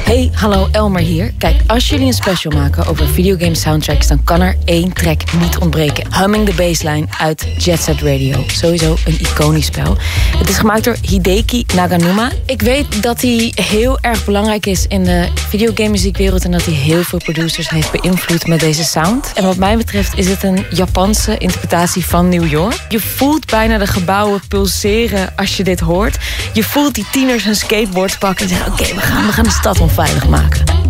Hey, hallo, Elmer hier. Kijk, als jullie een special maken over videogame soundtracks, dan kan er 1 track niet ontbreken. Humming the Bassline uit Jet Set Radio. Sowieso een iconisch spel. Het is gemaakt door Hideki Naganuma. Ik weet dat hij heel erg belangrijk is in de videogame muziekwereld en dat hij heel veel producers heeft beïnvloed met deze sound. En wat mij betreft is het een Japanse interpretatie van New York. Je voelt bijna de gebouwen pulseren als je dit hoort. Je voelt die tieners hun skateboards pakken en zeggen: oké, we gaan de stad onveilig maken.